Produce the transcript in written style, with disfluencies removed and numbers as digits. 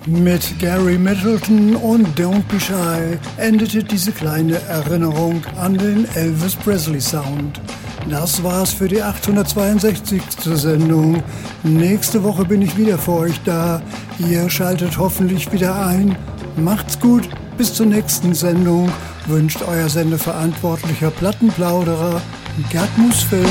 Mit Gary Middleton und Don't Be Shy endete diese kleine Erinnerung an den Elvis Presley Sound. Das war's für die 862. Sendung. Nächste Woche bin ich wieder für euch da. Ihr schaltet hoffentlich wieder ein. Macht's gut, bis zur nächsten Sendung. Wünscht euer Sendeverantwortlicher Plattenplauderer Gerd Musfeld.